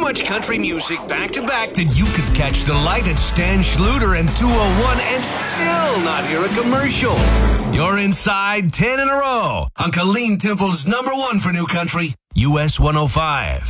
much country music back to back that you could catch the light at Stan Schluter and 201 and still not hear a commercial. You're inside 10 in a row on Colleen Temple's #1 for new country, US 105.